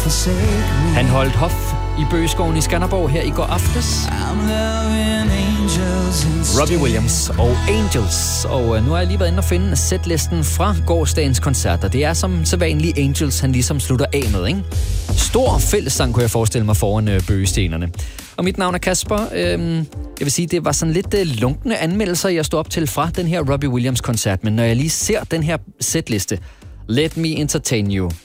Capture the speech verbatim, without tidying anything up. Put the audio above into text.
Han holdt hof i Bøgeskoven i Skanderborg her i går aftes. Robbie Williams og Angels. Og nu har jeg lige været inde og finde setlisten fra gårsdagens koncerter. Det er som sædvanligt Angels, han ligesom slutter af med, ikke? Stor fællessang, kunne jeg forestille mig, foran øh, bøgestenerne. Og mit navn er Kasper. Øhm, jeg vil sige, det var sådan lidt øh, lunkne anmeldelser, jeg stod op til fra den her Robbie Williams-koncert. Men når jeg lige ser den her setliste, Let Me Entertain You,